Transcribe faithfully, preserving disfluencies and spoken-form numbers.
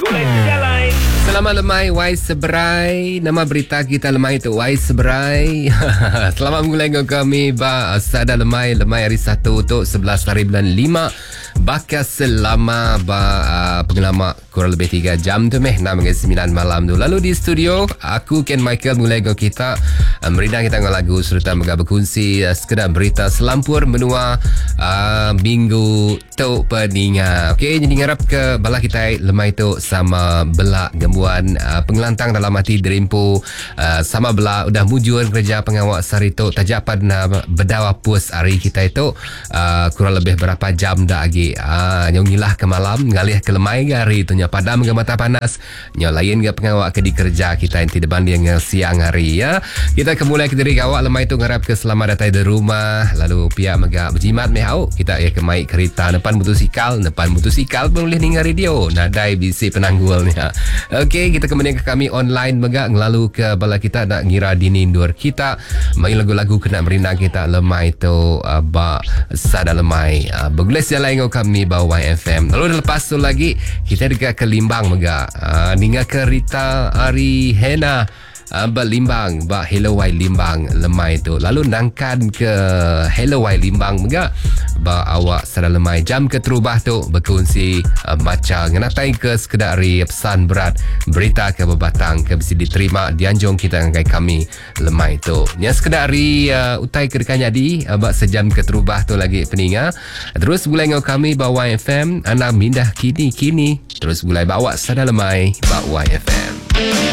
boleh berjalan. Selamat lemai Wai Seberai. Nama berita kita lemai tu Wai Seberai. Selamat memulai dengan kami ba sada lemai lemai hari satu tu sebelas hari bulan lima. Bakas selama ba uh, pengelama kurang lebih tiga jam tu meh enam hingga sembilan malam tu. Lalu di studio aku Ken Michael mulai dengan kita uh, merida kita dengan lagu serta mega berkongsi uh, sekedar berita selampur menua uh, minggu tu peninga. Okey, jadi ngarap ke bala kita lemai tu sama belak gembuan uh, pengelantang dalam hati derimpu uh, sama bela udah mujur kerja pengawak sari tu tajapan uh, berdawa pus hari kita itu uh, kurang lebih berapa jam dah lagi uh, nyongilah ke malam ngalih ke lemai hari tu nya padam ke mata panas nyo lain ke pengawak ke di kerja kita yang tidak banding dengan siang hari ya. Kita kemulai ke diri kawak lemai tu ngarap ke selamat datang di rumah lalu pihak megak berjimat mehau kita ya ke mai kereta depan motosikal depan motosikal pun boleh dengar radio nadai bisi penanggulnya. Okey, kita kemudian ke kami online megak ngelalu ke bala kita nak ngira dini dur kita main lagu-lagu kena merindang kita lemai tu uh, ba sada lemai uh, begulis jalan dengan kami bawah F M. Lalu lepas tu lagi kita dekat ke Limbang megak uh, dengar ke Rita Ari Hena Uh, Limbang ba Hello Wai Limbang lemai tu lalu nangkan ke Hello Wai Limbang megak ba awak sada lemai jam ke terubah tu berkongsi uh, baca ngenatai ke sekedar hari pesan berat berita ke berbatang ke bisa diterima dianjung kita dengan kami lemai tu nya sekedar hari uh, utai ke dekanya di uh, ba sejam ke terubah tu lagi peninga terus mulai dengan kami bawah F M anak mindah kini kini terus mulai bawa sada lemai bawah F M.